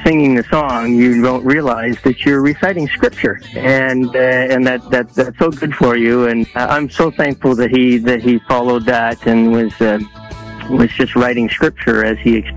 singing the song, you don't realize that you're reciting scripture, and that's so good for you. And I'm so thankful that he followed that and was just writing scripture as he experienced